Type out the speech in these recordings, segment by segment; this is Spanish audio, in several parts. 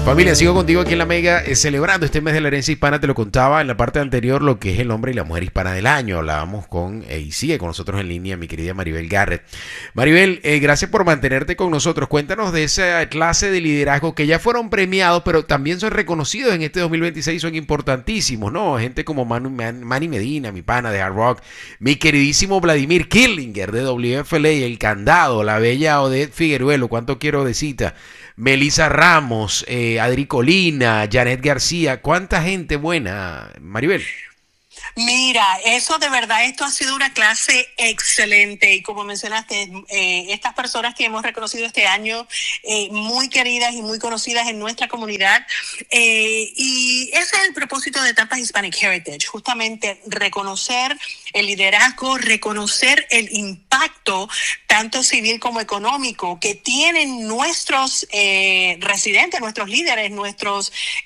Familia, sigo contigo aquí en La Mega, celebrando este mes de la herencia hispana. Te lo contaba en la parte anterior lo que es el hombre y la mujer hispana del año. Hablábamos con, y sigue con nosotros en línea, mi querida Maribel Garrett. Maribel, gracias por mantenerte con nosotros. Cuéntanos de esa clase de liderazgo que ya fueron premiados, pero también son reconocidos en este 2026, son importantísimos, ¿no? Gente como Manny Medina, mi pana de Hard Rock, mi queridísimo Vladimir Killinger de WFLA, El Candado, la bella Odette Figueruelo, cuánto quiero de cita, Melissa Ramos, Adri Colina, Janet García, cuánta gente buena, Maribel. Mira, eso de verdad, esto ha sido una clase excelente y como mencionaste, estas personas que hemos reconocido este año, muy queridas y muy conocidas en nuestra comunidad, y ese es el propósito de Tampa Hispanic Heritage, justamente reconocer el liderazgo, reconocer el impacto tanto civil como económico que tienen nuestros residentes, nuestros líderes, nuestros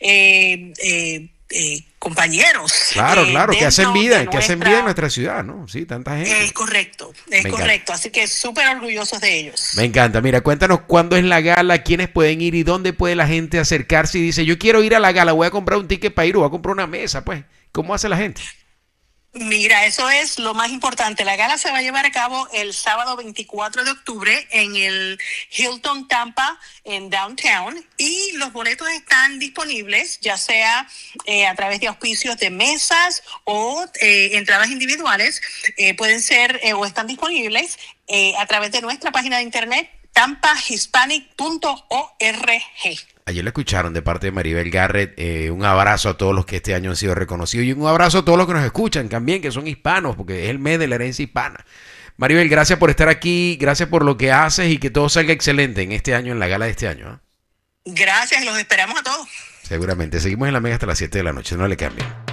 compañeros. Claro, que hacen vida en nuestra ciudad, ¿no? Sí, tanta gente. Es correcto. Así que súper orgullosos de ellos. Me encanta. Mira, cuéntanos cuándo es la gala, quiénes pueden ir y dónde puede la gente acercarse y dice, yo quiero ir a la gala, voy a comprar un ticket para ir o voy a comprar una mesa, pues. ¿Cómo hace la gente? Mira, eso es lo más importante. La gala se va a llevar a cabo el sábado 24 de octubre en el Hilton Tampa en Downtown y los boletos están disponibles ya sea a través de auspicios de mesas o entradas individuales. Pueden ser o están disponibles a través de nuestra página de internet tampahispanic.org. Ayer lo escucharon de parte de Maribel Garrett. Un abrazo a todos los que este año han sido reconocidos y un abrazo a todos los que nos escuchan también, que son hispanos, porque es el mes de la herencia hispana. Maribel, gracias por estar aquí, gracias por lo que haces y que todo salga excelente en este año, en la gala de este año. Gracias, los esperamos a todos. Seguramente. Seguimos en La Mega hasta las 7 de la noche, no le cambien.